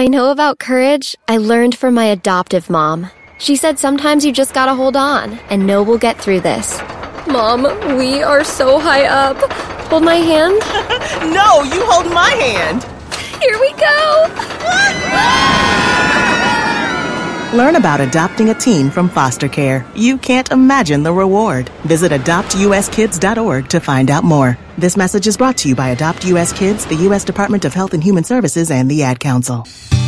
I know about courage, I learned from my adoptive mom. She said sometimes you just gotta hold on and know we'll get through this. Mom, we are so high up. Hold my hand. No, you hold my hand. Here we go. Learn about adopting a teen from foster care. You can't imagine the reward. Visit adoptuskids.org to find out more. This message is brought to you by Adopt US Kids, the U.S. Department of Health and Human Services, and the Ad Council.